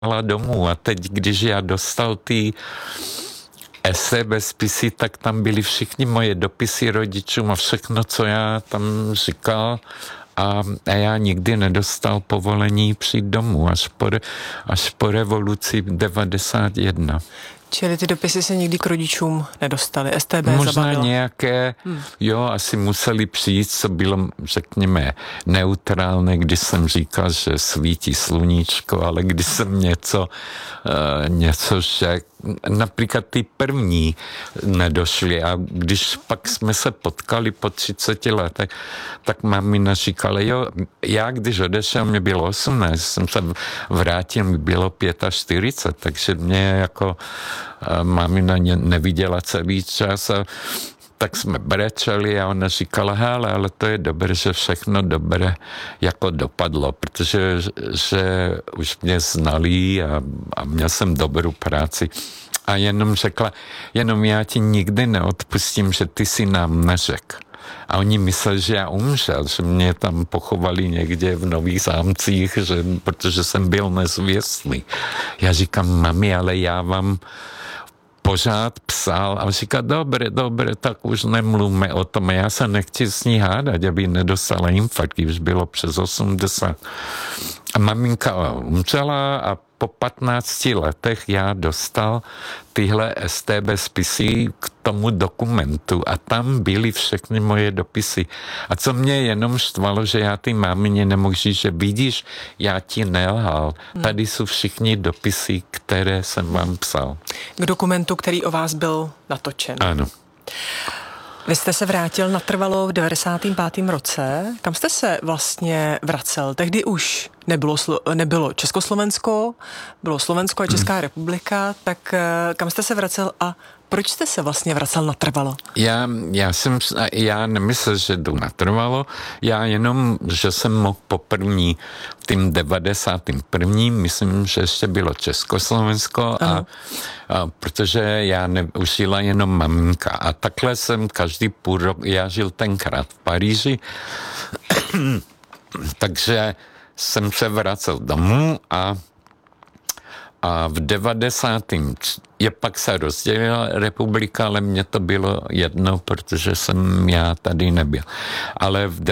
domů a teď, když já dostal ty STB spisy, tak tam byly všichni moje dopisy rodičům a všechno, co já tam říkal a já nikdy nedostal povolení přijít domů až po revoluci 91. Čili ty dopisy se nikdy k rodičům nedostaly. STB možná zabavilo. Nějaké, asi museli přijít, co bylo, řekněme, neutrálné, když jsem říkal, že svítí sluníčko, ale když jsem něco, že například ty první nedošly a když pak jsme se potkali po 30 letech, tak mamina říkala, já když odešel, mě bylo 18, jsem se vrátil, mi bylo 45, takže mě jako mamina neviděla celý čas a tak jsme brečeli a ona říkala, hele, ale to je dobré, že všechno dobré jako dopadlo, protože že už mě znali a měl jsem dobrou práci. A jenom řekla, jenom já ti nikdy neodpustím, že ty si nám neřekl. A oni mysleli, že já umřel, že mě tam pochovali někde v Nových Zámcích, protože jsem byl nezvěstný. Já říkám, mami, ale já vám pořád psal a říká, dobré, tak už nemluvme o tom. Já se nechci s ní hádat, aby nedostala infarkt, když bylo přes 80. A maminka umřela a po 15 letech já dostal tyhle STB spisy k tomu dokumentu a tam byly všechny moje dopisy. A co mě jenom štvalo, že já ty mámině nemohl říct, že vidíš, já ti nelhal. Tady jsou všichni dopisy, které jsem vám psal. K dokumentu, který o vás byl natočen. Ano. Vy jste se vrátil natrvalo v 95. roce. Kam jste se vlastně vracel? Tehdy už nebylo Československo, bylo Slovensko a Česká republika, tak kam jste se vracel a proč jste se vlastně vracel natrvalo? Já nemyslel, že jdu natrvalo, já jenom, že jsem mohl poprvní tím 91. myslím, že ještě bylo Československo a protože já už žila jenom maminka a takhle jsem každý půl rok, já žil tenkrát v Paříži, takže jsem se vracel domů a v 90. pak se rozdělila republika, ale mně to bylo jedno, protože jsem já tady nebyl. Ale v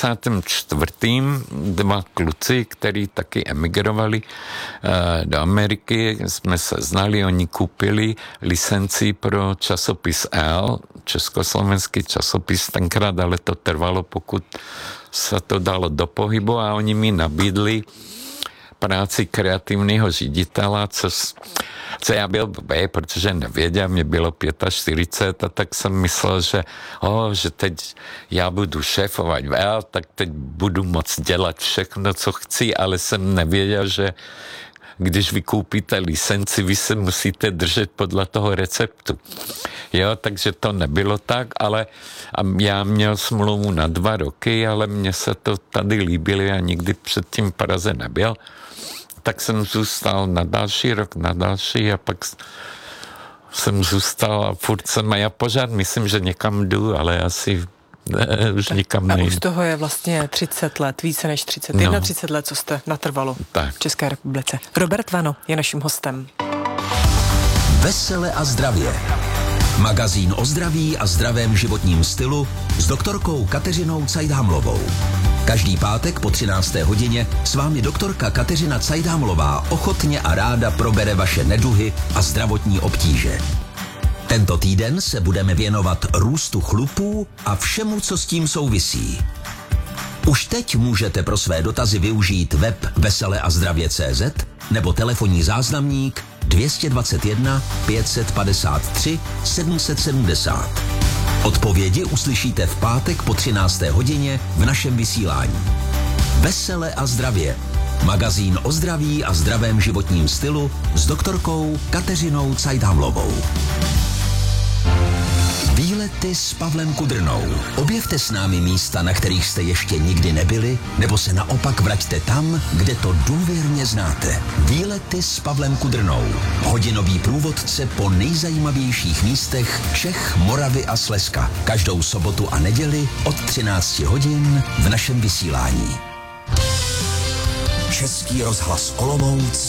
94. dva kluci, kteří taky emigrovali do Ameriky, jsme se znali, oni koupili licenci pro časopis L, československý časopis tenkrát, ale to trvalo, pokud se to dalo do pohybu a oni mi nabídli práci kreativního ředitela, co já byl blbý, protože nevěděl, mě bylo 45 a tak jsem myslel, že teď já budu šéfovat tak teď budu moct dělat všechno, co chci, ale jsem nevěděl, že když vy koupíte licenci, vy se musíte držet podle toho receptu. Takže to nebylo tak, ale já měl smlouvu na 2 roky, ale mně se to tady líbilo a nikdy předtím v Praze nebyl. Tak jsem zůstal na další rok, na další a pak jsem zůstal a furt jsem a já pořád myslím, že někam jdu, ale asi už nikam nejdu. A už toho je vlastně 30 let, více než 30, 31 let, co jste natrvalo v České republice. Robert Vano je naším hostem. Vesele a zdravě. Magazín o zdraví a zdravém životním stylu s doktorkou Kateřinou Cajdhamlovou. Každý pátek po 13. hodině s vámi doktorka Kateřina Cajdhamlová ochotně a ráda probere vaše neduhy a zdravotní obtíže. Tento týden se budeme věnovat růstu chlupů a všemu, co s tím souvisí. Už teď můžete pro své dotazy využít web veseleazdravě.cz nebo telefonní záznamník 221 553 770. Odpovědi uslyšíte v pátek po 13. hodině v našem vysílání. Vesele a zdravě. Magazín o zdraví a zdravém životním stylu s doktorkou Kateřinou Cajdhamlovou. Výlety s Pavlem Kudrnou. Objevte s námi místa, na kterých jste ještě nikdy nebyli, nebo se naopak vraťte tam, kde to důvěrně znáte. Výlety s Pavlem Kudrnou. Hodinový průvodce po nejzajímavějších místech Čech, Moravy a Slezska. Každou sobotu a neděli od 13 hodin v našem vysílání. Český rozhlas Olomouc